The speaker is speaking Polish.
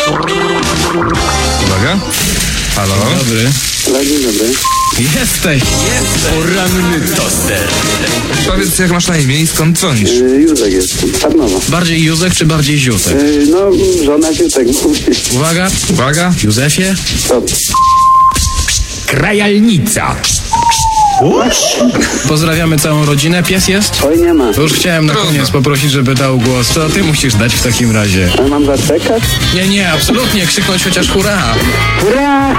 Uwaga. Halo? Dobry. Dzień dobry. Jesteś. Poranny toster. Powiedz, jak masz na imię i skąd dzwonisz? Józek jestem, Tarnowa. Bardziej Józek czy bardziej Ziutek? No, żona Józek mówi. Uwaga. Uwaga. Józefie. Stop. Krajalnica. Pozdrawiamy całą rodzinę. Pies jest? Oj, nie ma. To już chciałem na koniec poprosić, żeby dał głos. To ty musisz dać w takim razie. A mam zaczekać? Nie, absolutnie. Krzyknąć chociaż hurra. Hurra!